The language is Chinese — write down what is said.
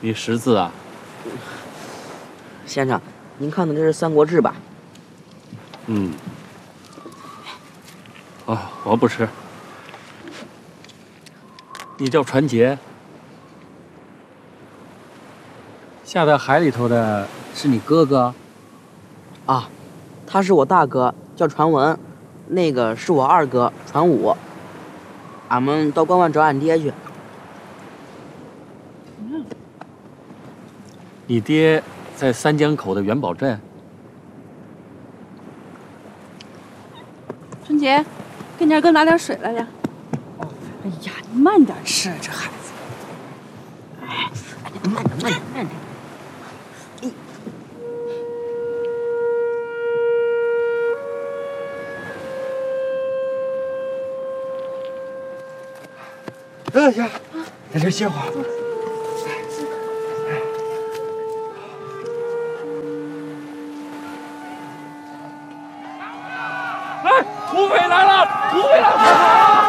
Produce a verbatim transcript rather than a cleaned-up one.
你识字啊？ 先生，您看的这是《三国志》吧？ 嗯。啊，我不吃。你叫传杰？下到海里头的是你哥哥？ 啊，他是我大哥，叫传文，那个是我二哥传武。俺们到关外找俺爹去。 嗯。你爹在三江口的元宝镇。 春杰，给你二哥拿点水来呀。哦，哎呀，你慢点吃啊，这孩子。 哎，慢点，慢点，慢点。 哎呀，在这歇会儿。 哎，土匪来了！土匪来了！